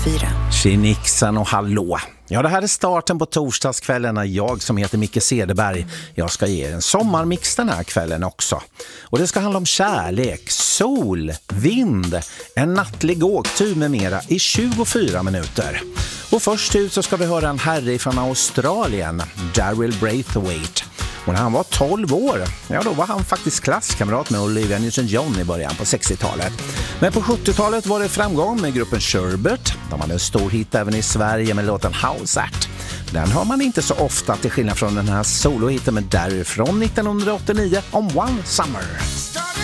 101,4. Tjenixan och hallå. Ja, det här är starten på torsdagskvällen när jag som heter Micke Cederberg, jag ska ge er en sommarmix den här kvällen också. Och det ska handla om kärlek, sol, vind, en nattlig åktur med mera i 24 minuter. Och först ut så ska vi höra en herre från Australien, Daryl Braithwaite. Och när han var 12 år, ja då var han faktiskt klasskamrat med Olivia Newton-John i början på 60-talet. Men på 70-talet var det framgång med gruppen Sherbet. De hade en stor hit även i Sverige med låten House Act. Den hör man inte så ofta till skillnad från den här solohiten med Daryl från 1989 om One Summer.